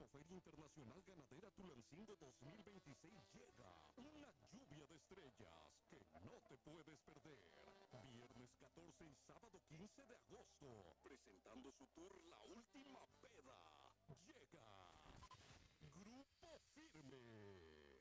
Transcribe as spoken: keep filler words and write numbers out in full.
Expoferia Internacional Ganadera Tulancingo dos mil veintiséis llega. Una lluvia de estrellas que no te puedes perder. Viernes catorce y sábado quince de agosto. Presentando su tour La Última Peda. Llega Grupo Firme.